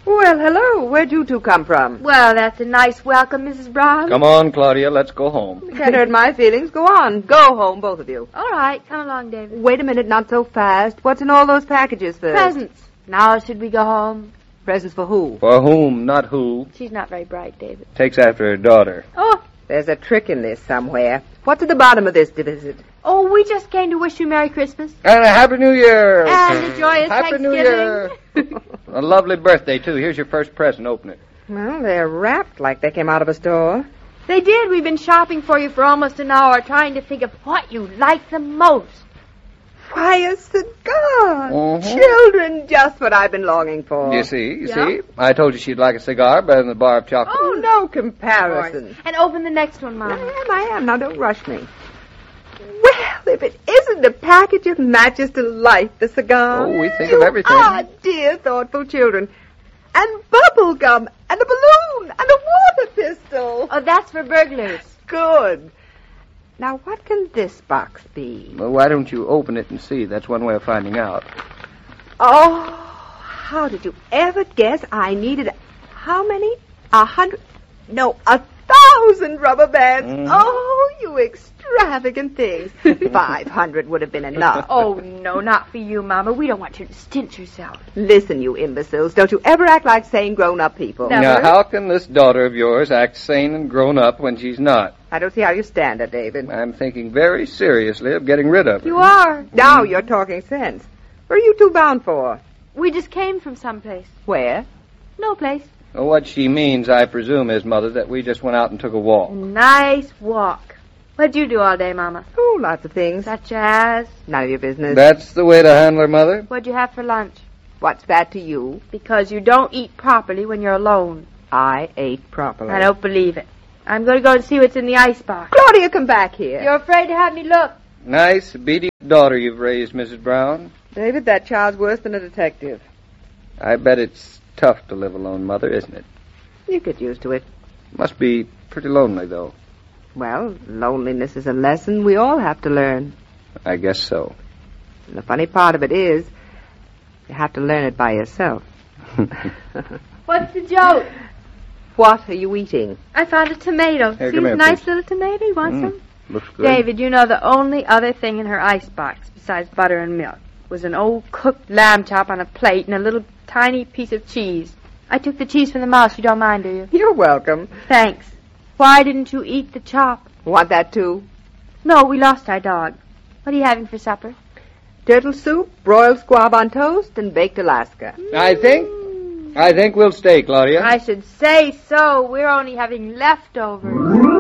Well, hello. Where'd you two come from? Well, that's a nice welcome, Mrs. Brown. Come on, Claudia, let's go home. You can't hurt my feelings. Go on. Go home, both of you. All right, come along, David. Wait a minute, not so fast. What's in all those packages first? Presents. Now should we go home? Presents for who? For whom, not who. She's not very bright, David. Takes after her daughter. Oh, There's a trick in this somewhere. What's at the bottom of this visit? we just came to wish you Merry Christmas. And a Happy New Year! And a joyous Happy Thanksgiving. New Year! A lovely birthday, too. Here's your first present. Open it. Well, they're wrapped like they came out of a store. They did. We've been shopping for you for almost an hour, trying to think of what you like the most. Why, a cigar! Mhm. Children, just what I've been longing for. You see? Yeah? I told you she'd like a cigar better than a bar of chocolate. Oh, no comparison. And open the next one, Mom. I am. Now, don't rush me. Well, if it isn't a package of matches to light the cigar. Oh, we think you of everything. are dear, thoughtful children. And bubble gum, and a balloon, and a water pistol. Oh, that's for burglars. Good. Now, what can this box be? Well, why don't you open it and see? That's one way of finding out. Oh, how did you ever guess I needed how many? 100? No, 1,000 rubber bands. Mhm. Oh, you extravagant things. 500 would have been enough. Oh, no, not for you, Mama. We don't want you to stint yourself. Listen, you imbeciles, don't you ever act like sane grown-up people. No. Now, how can this daughter of yours act sane and grown up when she's not? I don't see how you stand it, David. I'm thinking very seriously of getting rid of her. You are. Now you're talking sense. Where are you two bound for? We just came from someplace. Where? No place. Well, what she means, I presume, is, Mother, that we just went out and took a walk. A nice walk. What'd you do all day, Mama? Oh, lots of things. Such as? None of your business. That's the way to handle her, Mother. What'd you have for lunch? What's that to you? Because you don't eat properly when you're alone. I ate properly. I don't believe it. I'm going to go and see what's in the icebox. Claudia, come back here. You're afraid to have me look. Nice, obedient daughter you've raised, Mrs. Brown. David, that child's worse than a detective. I bet it's tough to live alone, Mother, isn't it? You get used to it. Must be pretty lonely, though. Well, loneliness is a lesson we all have to learn. I guess so. And the funny part of it is, you have to learn it by yourself. What's the joke? What are you eating? I found a tomato. Here, See come this here, nice please. little tomato? You want some? Looks good. David, you know the only other thing in her icebox, besides butter and milk, was an old cooked lamb chop on a plate and a little tiny piece of cheese. I took the cheese from the mouse. You don't mind, do you? You're welcome. Thanks. Why didn't you eat the chop? Want that too? No, we lost our dog. What are you having for supper? Turtle soup, broiled squab on toast, and baked Alaska. I think we'll stay, Claudia. I should say so. We're only having leftovers.